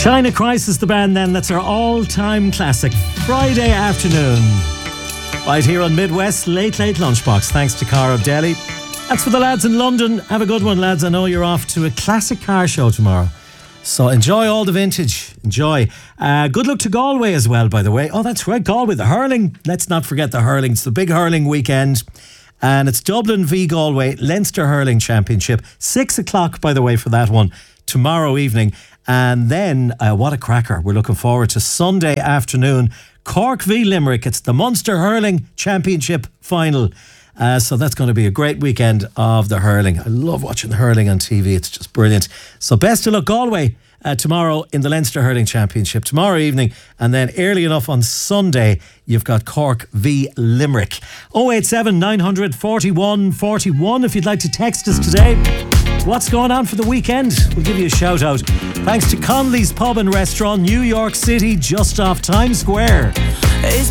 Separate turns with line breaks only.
China Crisis, the band then. That's our all-time classic. Friday afternoon. Right here on Midwest Late Lunchbox. Thanks to Car of Delhi. That's for the lads in London. Have a good one, lads. I know you're off to a classic car show tomorrow. So enjoy all the vintage. Enjoy. Good luck to Galway as well, by the way. Oh, that's right, Galway. The hurling. Let's not forget the hurling. It's the big hurling weekend. And it's Dublin v Galway, Leinster Hurling Championship. 6 o'clock, by the way, for that one. Tomorrow evening. And then, what a cracker. We're looking forward to Sunday afternoon. Cork v Limerick. It's the Munster Hurling Championship final. So that's going to be a great weekend of the hurling. I love watching the hurling on TV. It's just brilliant. So best of luck, Galway, tomorrow in the Leinster Hurling Championship. Tomorrow evening. And then early enough on Sunday, you've got Cork v Limerick. 087 900 41 41 if you'd like to text us today. What's going on for the weekend? We'll give you a shout out. Thanks to Conley's Pub and Restaurant, New York City, just off Times Square.